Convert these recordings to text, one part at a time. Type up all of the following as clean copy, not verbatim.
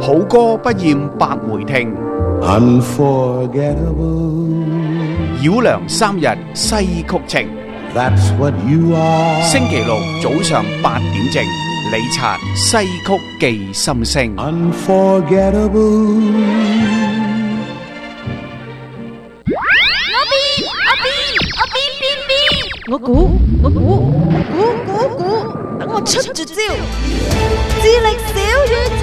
好歌不厭百回聽， Unforgettable. 繞梁三日西曲情。 That's what you are. 星期六早上8點正，李察西曲記心聲。 Unforgettable. 我估，等我出絕招，智力小宇宙，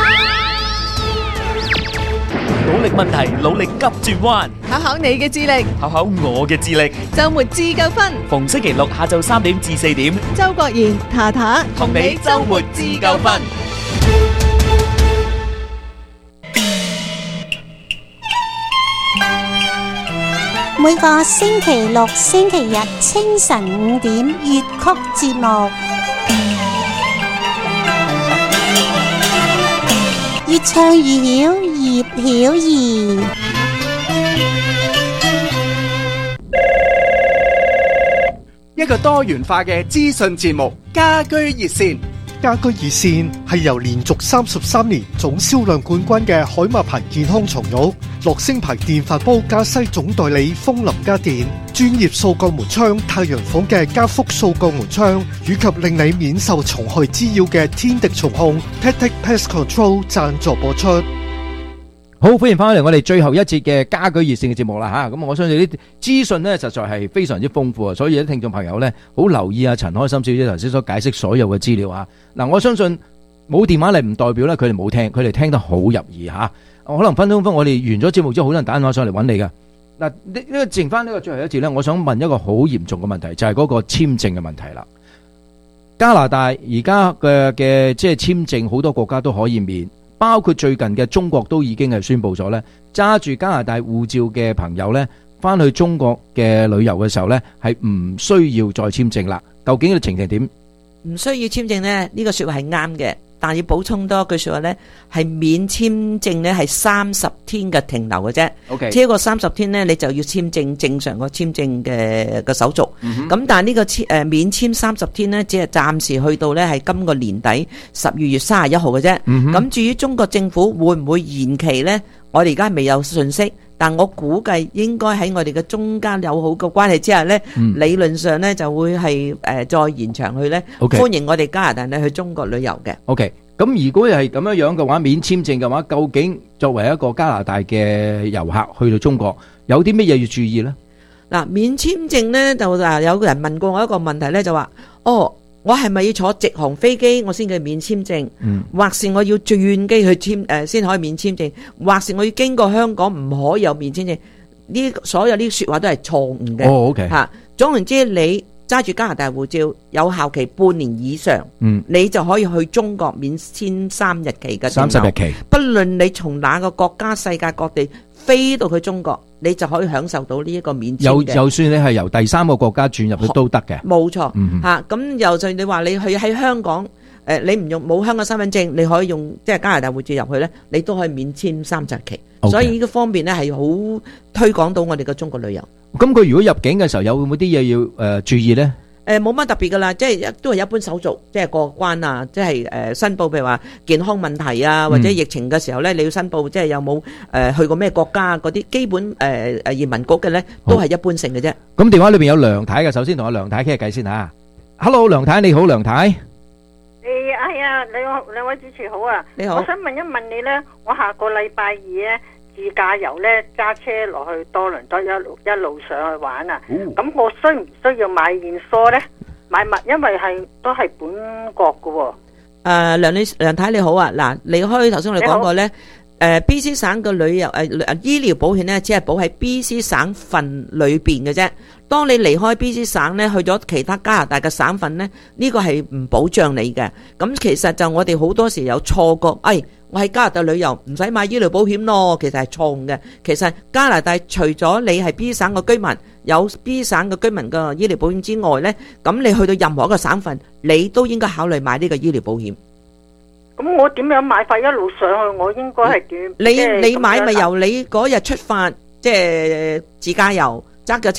努力問題，努力急轉彎， 考考你嘅智力， 考考我嘅智力。 周末自救分， 逢星期六下晝3點至4點， 周國賢、塔塔同你周末自救分。 每個星期六、星期日清晨5點粵曲節目，越唱越曉，葉曉儀。 一個多元化嘅資訊節目，家居熱線。 家居熱線係由連續33年總銷量冠軍嘅海馬牌健康床褥、樂聲牌電飯煲加西總代理風林家電、專業掃角門窗太陽房嘅加福掃角門窗，以及令你免受蟲害滋擾嘅天敵蟲控 Tactic Pest Control 贊助播出。 好，歡迎翻嚟我哋最後一節嘅家居熱線嘅節目啦吓，咁我相信啲資訊呢實在係非常之豐富啊，所以啲聽眾朋友呢好留意啊陳開心小姐頭先所解釋所有嘅資料啊。嗱，我相信冇電話嚟唔代表呢佢哋冇聽，佢哋聽得好入耳吓。可能分鐘我哋完咗節目之後，好多人打電話上嚟揾你㗎。嗱，呢個剩翻呢個最後一節呢，我想問一個好嚴重嘅問題，就係嗰個簽證嘅問題啦。加拿大而家嘅即係簽證，好多國家都可以免。包括最近嘅中國都已經係宣布咗呢，揸住加拿大護照嘅朋友呢，翻去中國嘅旅遊嘅時候呢，係唔需要再簽證啦。究竟嘅情形點？ 唔需要簽證呢，呢個說話係啱嘅，但要補充多一句說話呢，係免簽證呢係30天嘅停留嘅啫。 OK， 超過30天呢，你就要簽證正常個簽證嘅手續。咁但係呢個免簽30天呢，只係暫時去到呢係今個年底12月31號嘅啫。咁至於中國政府會唔會延期呢？我哋而家未有信息，但我估計應該喺我哋嘅中間友好嘅關係之下呢，理論上呢就會係再延長去呢，歡迎我哋加拿大呢去中國旅遊嘅。 OK，咁如果係咁樣嘅話，免簽證嘅話，究竟作為一個加拿大嘅遊客去到中國，有啲乜嘢要注意呢？ 嗱，免簽證呢，就有人問過我一個問題呢，就話我係咪要坐直航飛機我先至免簽證？或是我要轉機去簽先可以免簽證？或是我要經過香港唔可以有免簽證？呢所有呢啲說話都係錯誤嘅。 OK 吓，總言之，你揸住加拿大護照有效期半年以上，你就可以去中國免簽3日期嘅 30日期， 不論你從哪個國家世界各地飛到去中國，你就可以享受到呢一個免簽嘅。 就算你係由第三個國家轉入去都得嘅。 冇錯，咁又就你話你去喺香港，你唔用冇香港身份證，你可以用即係加拿大護照入去咧，你都可以免簽30日期。所以呢個方面咧係好推廣到我哋嘅中國旅遊。咁佢如果入境嘅時候有冇啲嘢要注意咧？ 冇乜特別噶啦，即係都係一般手續，即係過關啊，即係申報，譬如話健康問題啊，或者疫情嘅時候咧，你要申報，即係有冇去過咩國家嗰啲基本移民局嘅咧，都係一般性嘅啫。咁電話裏邊有梁太嘅，首先同阿梁太傾下偈先吓。Hello， 梁太你好，梁太。 係啊，兩位主持好啊。你好。我想問一問你咧，我下個禮拜二咧自駕遊咧，揸車落去多倫多一路上去玩啊。咁我需唔需要買現梳咧？買物，因為都係本國噶。 梁太你好啊，嗱，離開頭先我哋講過咧，BC 省嘅旅遊醫療保險咧，只係保喺 BC 省份裏邊嘅啫。當你離開 BC 省咧，去咗其他加拿大嘅省份咧，呢個係唔保障你嘅。咁其實就我哋好多時有錯覺，我喺加拿大旅遊唔使買醫療保險咯，其實係錯誤嘅。其實加拿大除咗你係 B 省嘅居民，有 B 省嘅居民嘅醫療保險之外咧，咁你去到任何一個省份，你都應該考慮買呢個醫療保險。 咁我點樣買法？一路上去我應該係點？ 你買咪由你嗰日出發，即係自駕遊，揸架車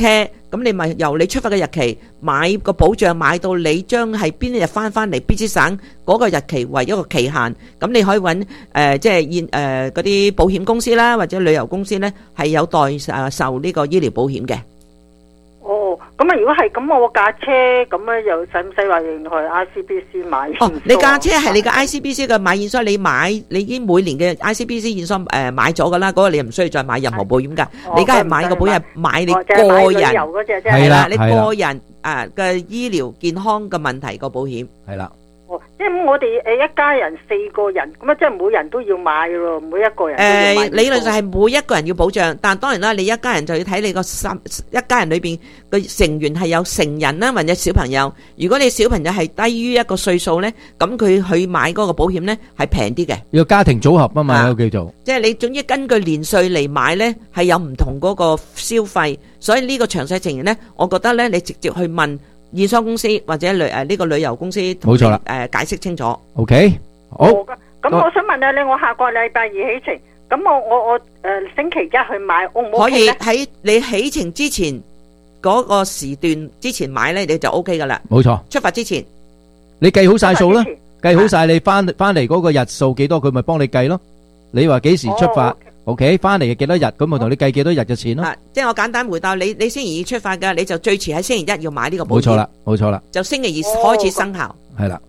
咁你咪由你出發嘅日期買個保障，買到你將係邊一日翻嚟 BC 省嗰個日期為一個期限，咁你可以揾即係嗰啲保險公司啦，或者旅遊公司呢，係有代售呢個醫療保險嘅。 哦，咁啊，如果係咁，我架車咁咧，又使唔使話要去 ICBC 買？ 哦，你架車係你嘅 ICBC 嘅買驗所，你已經每年嘅 ICBC 驗所買咗噶啦，嗰個你又唔需要再買任何保險噶。你而家係買個保險係買你個人，係啦，你個人嘅醫療健康嘅問題個保險係啦。 哦，即係我哋一家人4個人，咁啊，即係每人都要買咯，每一個人都要買。 理論上係每一個人要保障，但當然啦，你一家人就要睇你一家人裏邊嘅成員係有成人啦，或者小朋友。如果你小朋友係低於一個歲數咧，咁佢去買嗰個保險咧係平啲嘅。 要家庭組合啊嘛，叫做。即係你總之根據年歲嚟買咧，係有唔同嗰個消費，所以呢個詳細情形咧，我覺得咧，你直接去問驗收公司或者呢個旅遊公司，冇錯啦，解釋清楚。 OK， 好。 咁我想問下你，我下個禮拜2起程，咁我星期一去買 O 唔 OK 咧？可以喺你起程之前嗰個時段之前買咧，你就 OK 噶啦。 冇錯， 出發之前， 你計好晒數啦，計好晒你翻嚟嗰個日數幾多，佢咪幫你計咯。你話幾時出發？OK， 翻嚟嘅幾多日，咁我同你計幾多日嘅錢咯。 即係我簡單回答你，你星期2出發㗎，你就最遲喺星期1要買呢個保險。 冇錯啦，冇錯啦。 就星期2開始生效。 係啦。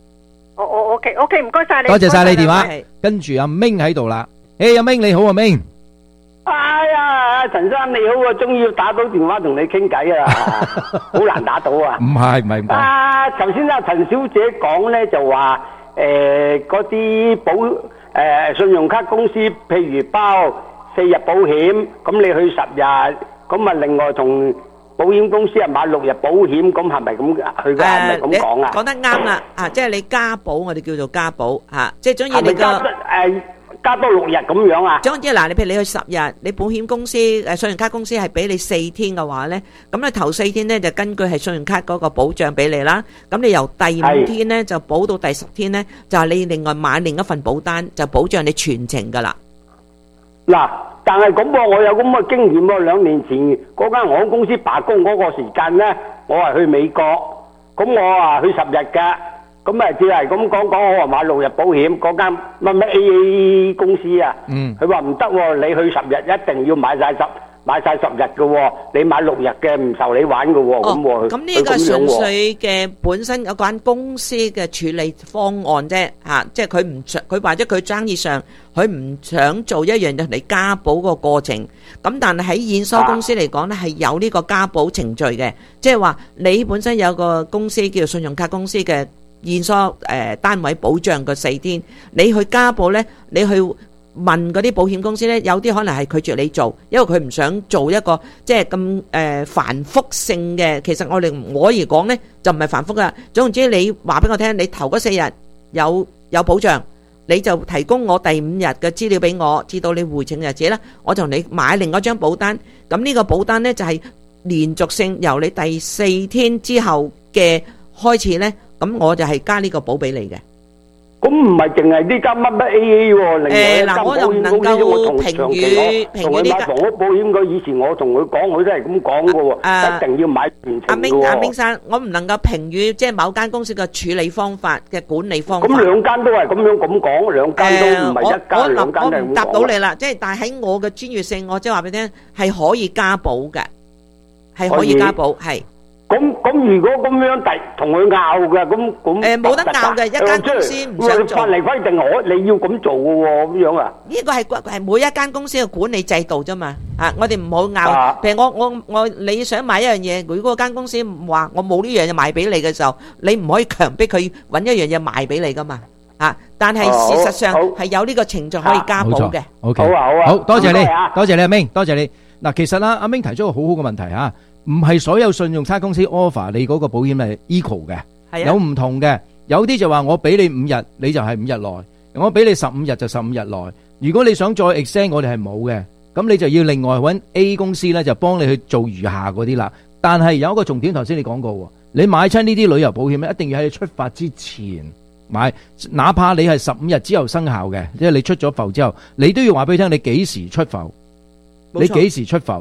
OK，唔該晒你。 多謝晒你電話。跟住阿明喺度啦。阿明你好，阿明。 哎呀，陳生你好啊，終於打到電話同你傾偈啊，好難打到啊。 唔係。 頭先阿陳小姐講咧就話嗰啲信用卡公司譬如包4日保險，咁你去10日，咁啊另外同保險公司係買6日保險，咁係咪咁？佢嘅係咪咁講啊？ 講得啱啦，即係你加保，我哋叫做加保嚇，即係總之你個加多6日咁樣啊？ 總之嗱，你譬如你去10日，你保險公司信用卡公司係俾你4天嘅話咧，咁你頭4天咧就根據係信用卡嗰個保障俾你啦。咁你由第5天咧就保到第10天咧，就係你另外買另一份保單，就保障你全程噶啦。 嗱，但係咁喎，我有咁嘅經驗喎。2年前嗰間航空公司罷工嗰個時間咧，我係去美國，咁我啊去10日㗎。咁啊，只係咁講，我話買6日保險，嗰間乜 AA 公司啊，佢話唔得喎，你去10日一定要買晒10日嘅喎，你買6日嘅唔受你玩嘅喎， 咁呢個純粹嘅本身有間公司嘅處理方案啫，即係佢或者佢生意上佢唔想做一樣嘢嚟加保個過程，咁但係喺驗收公司嚟講咧係有呢個加保程序嘅，即係話你本身有個公司叫做信用卡公司嘅。驗收單位保障個4天，你去加保呢，你去問嗰啲保險公司呢，有啲可能係拒絕你做，因為佢唔想做一個即係咁繁複性嘅。其實我而講呢，就唔係繁複噶。總之你話俾我聽，你頭嗰4日有保障，你就提供我第5日嘅資料俾我，至到你回程日子呢，我同你買另外一張保單。咁呢個保單呢，就係連續性，由你第4天之後嘅開始呢。咁我就係加呢個保俾你嘅。 咁唔係淨係呢間乜 AA 喎，另外一間保險公司我同長期同佢買房屋保險嘅，以前我同佢講，佢都係咁講嘅喎，一定要買全程嘅喎。 阿明生，我唔能夠評語即係某間公司嘅處理方法嘅管理方法。 咁兩間都係咁樣咁講，兩間都唔係一間兩間係咁講。 我唔答到你啦，即係但係喺我嘅專業性，我即係話俾你聽係可以加保嘅，係可以加保係。 咁如果咁樣同佢拗嘅，咁冇得拗嘅，一間公司唔想做。 法例規定你要咁做嘅喎，咁樣啊？ 呢個係每一間公司嘅管理制度啫嘛。我哋唔好拗。譬如我你想買一樣嘢，如果間公司話我冇呢樣嘢賣俾你嘅時候，你唔可以強迫佢揾一樣嘢賣俾你噶嘛。但係事實上係有呢個程序可以加保嘅。 OK， 好多謝你，多謝你阿明，多謝你。嗱，其實啦，阿明提出個好好嘅問題嚇。唔係所有信用卡公司 offer 你嗰個保險係 equal 嘅，有唔同嘅。有啲就話我俾你5日，你就係5日內；我俾你15日就15日內。如果你想再 extend，我哋係冇嘅。咁你就要另外揾 A 公司咧，就幫你去做餘下嗰啲啦。但係有一個重點，頭先你講過喎，你買親呢啲旅遊保險咧，一定要喺你出發之前買，哪怕你係15日之後生效嘅，即係你出咗埠之後，你都要話俾佢聽你幾時出埠，你幾時出埠。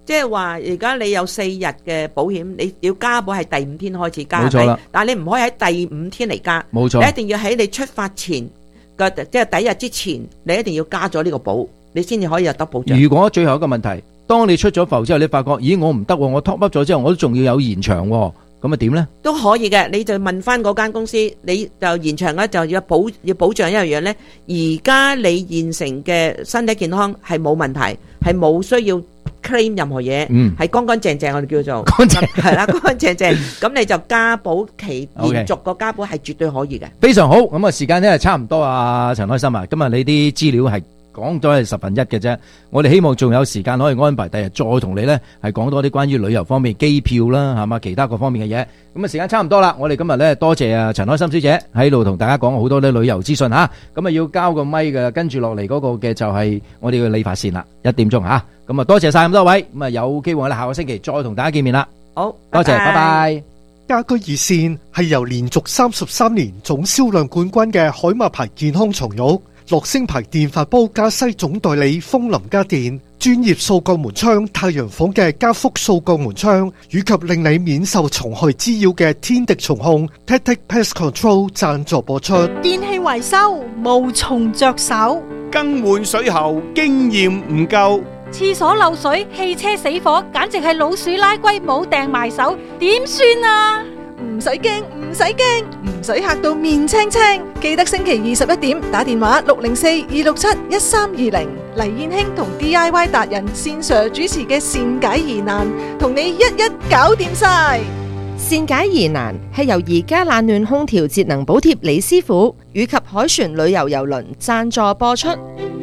即係話而家你有4日嘅保險，你要加保係第5天開始加， 冇錯啦。 但係你唔可以喺第5天嚟加， 冇錯。 你一定要喺你出發前嘅，即係第1日之前，你一定要加咗呢個保，你先至可以有得保障。 如果最後一個問題，當你出咗埠之後，你發覺咦我唔得喎，我 top up 咗之後，我都仲要有延長喎，咁啊點呢？都可以嘅，你就問翻嗰間公司，你就延長咧就要保障一樣嘢咧。而家你現成嘅身體健康係冇問題，係冇需要 claim 任何嘢，係乾乾淨淨，我哋叫做乾淨，係啦，乾乾淨淨。咁你就加保期延續個加保係絕對可以嘅。 非常好，咁啊時間咧差唔多啊，陳開心啊，今日你啲資料係講咗係1/10嘅啫，我哋希望仲有時間可以安排第日再同你呢係講多啲關於旅遊方面機票啦，係嘛其他各方面嘅嘢。咁啊時間差唔多啦，我哋今日呢多謝啊陳開心小姐喺度同大家講好多啲旅遊資訊吓，咁啊要交個咪嘅，跟住落嚟嗰個嘅就係我哋嘅理髮線啦，1點鐘吓，咁啊多謝晒咁多位，咁啊有機會我哋下個星期再同大家見面啦。 好， 多謝，拜拜。 家居熱線係由連續33年總銷量冠軍嘅海馬牌健康床褥、樂聲牌電飯煲加西總代理風林家電、專業掃角門窗太陽房嘅加福掃角門窗，以及令你免受蟲害滋擾嘅天敵蟲控 Tactic Pest Control 贊助播出。 電器維修無從着手， 更換水喉經驗唔夠， 廁所漏水、汽車死火，簡直係老鼠拉龜冇掟埋手，點算啊？ 唔使驚，唔使驚，唔使嚇到面青青。記得星期21點打電話604-267-1320，黎燕卿同 DIY 達人線上主持嘅善解疑難，同你一一搞掂晒。 善解疑難係由宜家冷暖空調節能補貼李師傅以及海船旅遊郵輪贊助播出。